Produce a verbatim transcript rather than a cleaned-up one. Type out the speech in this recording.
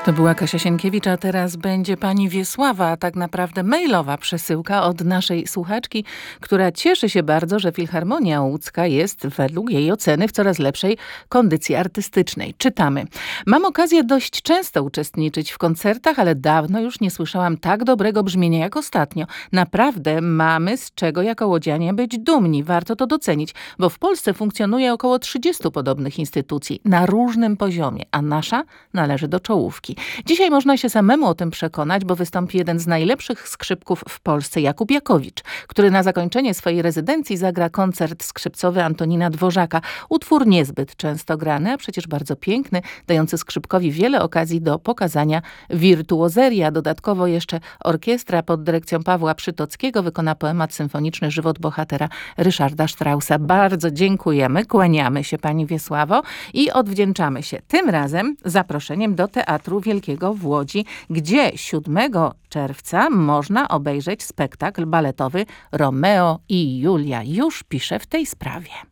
To była Kasia Sienkiewicz, a teraz będzie pani Wiesława, a tak naprawdę mailowa przesyłka od naszej słuchaczki, która cieszy się bardzo, że Filharmonia Łódzka jest według jej oceny w coraz lepszej kondycji artystycznej. Czytamy. Mam okazję dość często uczestniczyć w koncertach, ale dawno już nie słyszałam tak dobrego brzmienia jak ostatnio. Naprawdę mamy z czego jako łodzianie być dumni. Warto to docenić, bo w Polsce funkcjonuje około trzydziestu podobnych instytucji na różnym poziomie, a nasza należy do czołówki. Dzisiaj można się samemu o tym przekonać, bo wystąpi jeden z najlepszych skrzypków w Polsce, Jakub Jakowicz, który na zakończenie swojej rezydencji zagra koncert skrzypcowy Antonina Dworzaka. Utwór niezbyt często grany, a przecież bardzo piękny, dający skrzypkowi wiele okazji do pokazania wirtuozerii, a dodatkowo jeszcze orkiestra pod dyrekcją Pawła Przytockiego wykona poemat symfoniczny Żywot bohatera Ryszarda Straussa. Bardzo dziękujemy, kłaniamy się pani Wiesławo i odwdzięczamy się tym razem zaproszeniem do Teatru Wielkiego w Łodzi, gdzie siódmego czerwca można obejrzeć spektakl baletowy Romeo i Julia. Już piszę w tej sprawie.